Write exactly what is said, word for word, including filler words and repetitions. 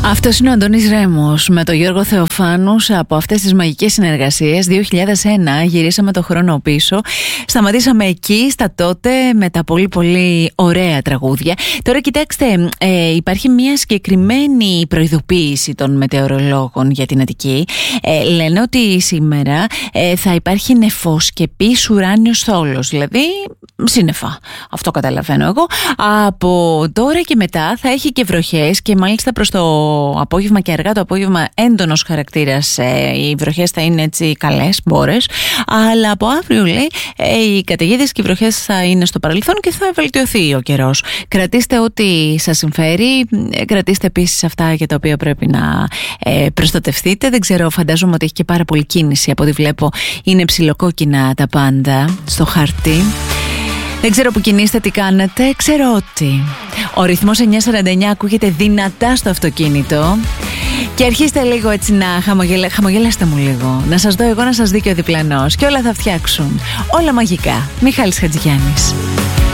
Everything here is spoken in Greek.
Αυτός είναι ο Αντώνης Ρέμος με τον Γιώργο Θεοφάνους από αυτές τις μαγικές συνεργασίες. δύο χιλιάδες ένα γυρίσαμε το χρόνο πίσω. Σταματήσαμε εκεί στα τότε με τα πολύ πολύ ωραία τραγούδια. Τώρα κοιτάξτε, ε, υπάρχει μια συγκεκριμένη προειδοποίηση των μετεωρολόγων για την Αττική. Ε, λένε ότι σήμερα ε, θα υπάρχει νεφοσκεπής ουράνιος θόλος, δηλαδή σύννεφα. Αυτό καταλαβαίνω εγώ. Από τώρα και μετά θα έχει και βροχές και μάλιστα προς το απόγευμα και αργά το απόγευμα έντονος χαρακτήρας. Ε, οι βροχές θα είναι έτσι καλές, μπόρες. Αλλά από αύριο λέει ε, οι καταιγίδες και οι βροχές θα είναι στο παρελθόν και θα βελτιωθεί ο καιρός. Κρατήστε ό,τι σας συμφέρει. Κρατήστε επίσης αυτά για τα οποία πρέπει να ε, προστατευτείτε. Δεν ξέρω, φαντάζομαι ότι έχει και πάρα πολύ κίνηση. Από ό,τι βλέπω είναι ψιλοκόκκινα τα πάντα στο χαρτί. Δεν ξέρω που κινείστε, τι κάνετε. Ξέρω ότι ο ρυθμός εννιά σαράντα εννιά ακούγεται δυνατά στο αυτοκίνητο. Και αρχίστε λίγο έτσι να χαμογελα... χαμογελάστε μου λίγο. Να σας δω εγώ, να σας δει και ο διπλανός. Και όλα θα φτιάξουν. Όλα μαγικά. Μιχάλης Χατζηγιάννης.